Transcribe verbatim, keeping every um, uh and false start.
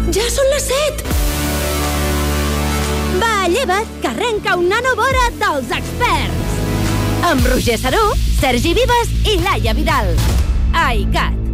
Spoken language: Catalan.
Ja són les set! Va, lleva't, que arrenca un nanovora dels experts! Amb Roger Saró, Sergi Vives i Laia Vidal. iCat.